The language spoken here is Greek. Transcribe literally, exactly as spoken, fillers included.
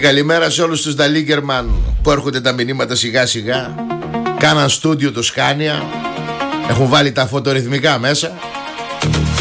καλημέρα σε όλους τους Νταλίγκερμαν που έρχονται τα μηνύματα σιγά σιγά. Κάναν στούντιο το Σκάνια. Έχουν βάλει τα φωτορυθμικά μέσα.